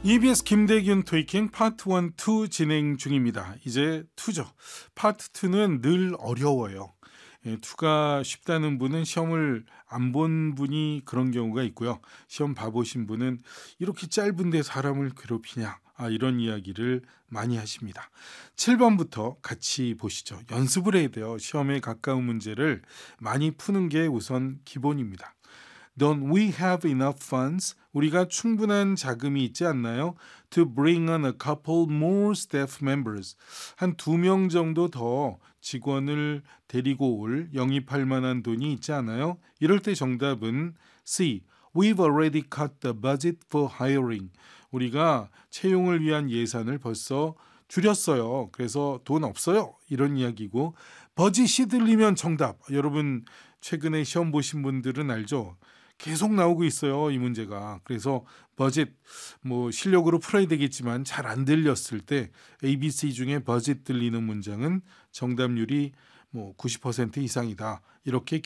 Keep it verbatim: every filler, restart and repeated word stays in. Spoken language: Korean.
이비에스 김대균 토익행 파트 일, 이 진행 중입니다. 이제 이죠. 파트 이는 늘 어려워요. 예, 이가 쉽다는 분은 시험을 안 본 분이 그런 경우가 있고요. 시험 봐보신 분은 이렇게 짧은데 사람을 괴롭히냐, 아, 이런 이야기를 많이 하십니다. 칠 번부터 같이 보시죠. 연습을 해야 돼요. 시험에 가까운 문제를 많이 푸는 게 우선 기본입니다. Don't we have enough funds? 우리가 충분한 자금이 있지 않나요? To bring on a couple more staff members. 한 두 명 정도 더 직원을 데리고 올 영입할 만한 돈이 있지 않아요? 이럴 때 정답은 C. We've already cut the budget for hiring. 우리가 채용을 위한 예산을 벌써 줄였어요. 그래서 돈 없어요. 이런 이야기고, 버짓이 들리면 정답. 여러분 최근에 시험 보신 분들은 알죠? 계속 나오고 있어요, 이 문제가. 그래서 버짓, 뭐 실력으로 풀어야 되겠지만 잘 안 들렸을 때 에이비씨 중에 버짓 들리는 문장은 정답률이 뭐 구십 퍼센트 이상이다. 이렇게